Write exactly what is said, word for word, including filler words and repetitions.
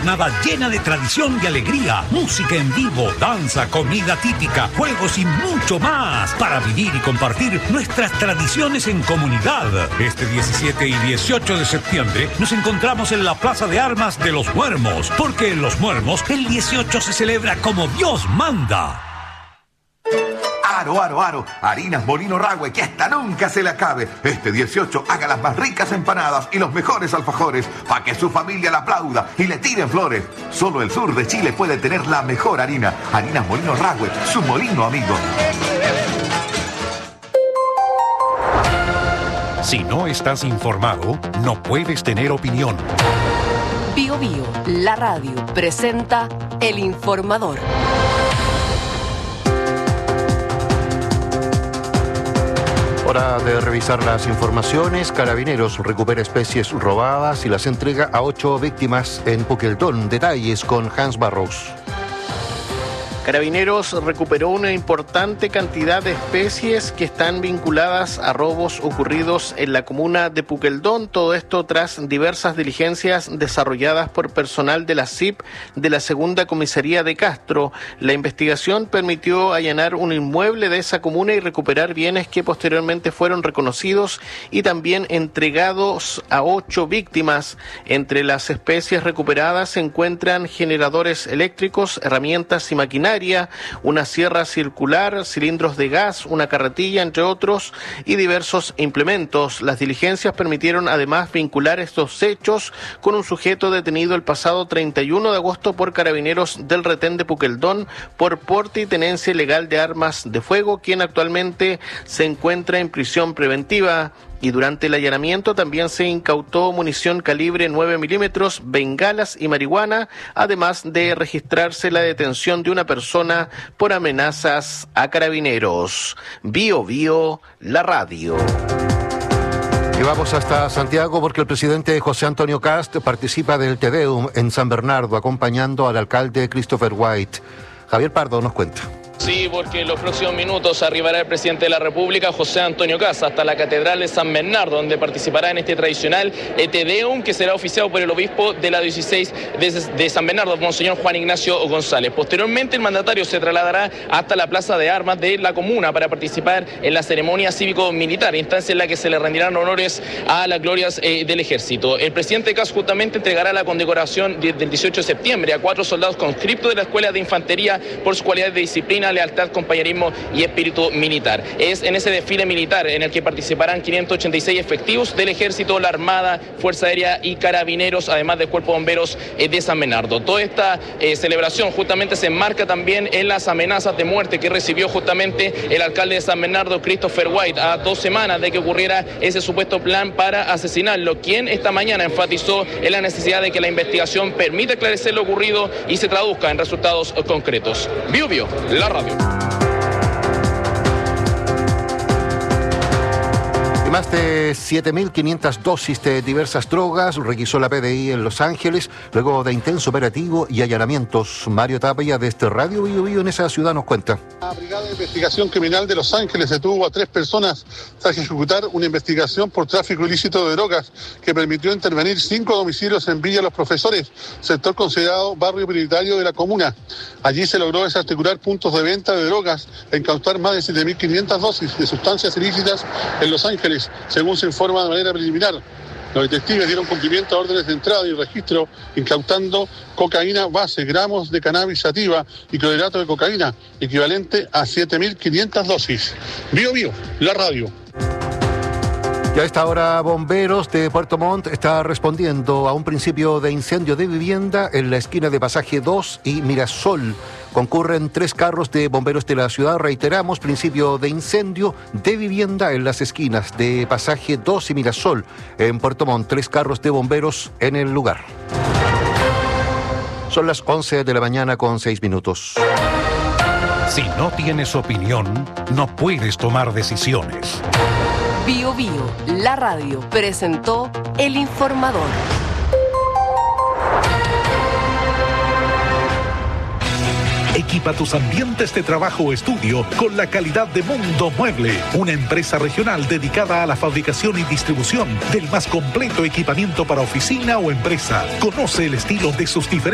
jornada llena de tradición y alegría, música en vivo, danza, comida típica, juegos y mucho más para vivir y compartir nuestras tradiciones en comunidad. Este diecisiete y dieciocho de septiembre nos encontramos en la Plaza de Armas de Los Muermos, porque en Los Muermos el dieciocho se celebra como Dios manda. Aro, aro, aro, harinas Molino Ragüe, que hasta nunca se le acabe. Este dieciocho haga las más ricas empanadas y los mejores alfajores para que su familia la aplauda y le tiren flores. Solo el sur de Chile puede tener la mejor harina. Harinas Molino Ragüe, su molino amigo. Si no estás informado, no puedes tener opinión. Bio Bio, la radio, presenta El Informador. Hora de revisar las informaciones. Carabineros recupera especies robadas y las entrega a ocho víctimas en Puqueltón. Detalles con Hans Barros. Carabineros recuperó una importante cantidad de especies que están vinculadas a robos ocurridos en la comuna de Puqueldón. Todo esto tras diversas diligencias desarrolladas por personal de la C I P de la Segunda Comisaría de Castro. La investigación permitió allanar un inmueble de esa comuna y recuperar bienes que posteriormente fueron reconocidos y también entregados a ocho víctimas. Entre las especies recuperadas se encuentran generadores eléctricos, herramientas y maquinaria, una sierra circular, cilindros de gas, una carretilla, entre otros, y diversos implementos. Las diligencias permitieron además vincular estos hechos con un sujeto detenido el pasado treinta y uno de agosto por Carabineros del Retén de Puqueldón por porte y tenencia ilegal de armas de fuego, quien actualmente se encuentra en prisión preventiva. Y durante el allanamiento también se incautó munición calibre nueve milímetros, bengalas y marihuana, además de registrarse la detención de una persona por amenazas a carabineros. Bio Bio, la radio. Y vamos hasta Santiago porque el presidente José Antonio Kast participa del Te Deum en San Bernardo, acompañando al alcalde Christopher White. Javier Pardo nos cuenta. Sí, porque en los próximos minutos arribará el presidente de la República, José Antonio Kast, hasta la Catedral de San Bernardo, donde participará en este tradicional Te Deum, que será oficiado por el obispo de la diócesis de, de San Bernardo, Monseñor Juan Ignacio González. Posteriormente, el mandatario se trasladará hasta la Plaza de Armas de la comuna para participar en la ceremonia cívico-militar, instancia en la que se le rendirán honores a las glorias eh, del ejército. El presidente Kast justamente entregará la condecoración del dieciocho de septiembre a cuatro soldados conscriptos de la Escuela de Infantería por sus cualidades de disciplina, lealtad, compañerismo y espíritu militar. Es en ese desfile militar en el que participarán quinientos ochenta y seis efectivos del Ejército, la Armada, Fuerza Aérea y Carabineros, además del Cuerpo de Bomberos eh, de San Bernardo. Toda esta eh, celebración justamente se enmarca también en las amenazas de muerte que recibió justamente el alcalde de San Bernardo, Christopher White, a dos semanas de que ocurriera ese supuesto plan para asesinarlo, quien esta mañana enfatizó en la necesidad de que la investigación permita esclarecer lo ocurrido y se traduzca en resultados concretos. Bio Bio, la radio. Más de siete mil quinientas dosis de diversas drogas requisó la P D I en Los Ángeles luego de intenso operativo y allanamientos. Mario Tapia, desde Radio Bio Bio en esa ciudad, nos cuenta. La Brigada de Investigación Criminal de Los Ángeles detuvo a tres personas tras ejecutar una investigación por tráfico ilícito de drogas que permitió intervenir cinco domicilios en Villa Los Profesores, sector considerado barrio prioritario de la comuna. Allí se logró desarticular puntos de venta de drogas e incautar más de siete mil quinientas dosis de sustancias ilícitas en Los Ángeles, según se informa de manera preliminar. Los detectives dieron cumplimiento a órdenes de entrada y registro, incautando cocaína base, gramos de cannabis sativa y clorhidrato de cocaína, equivalente a siete mil quinientas dosis. Bio Bio, la radio. Y a esta hora, Bomberos de Puerto Montt está respondiendo a un principio de incendio de vivienda en la esquina de Pasaje dos y Mirasol. Concurren tres carros de bomberos de la ciudad. Reiteramos, principio de incendio de vivienda en las esquinas de Pasaje dos y Mirasol en Puerto Montt. Tres carros de bomberos en el lugar. Son las once de la mañana con seis minutos. Si no tienes opinión, no puedes tomar decisiones. Bio Bio, la radio, presentó El Informador. Equipa tus ambientes de trabajo o estudio con la calidad de Mundo Mueble, una empresa regional dedicada a la fabricación y distribución del más completo equipamiento para oficina o empresa. Conoce el estilo de sus diferentes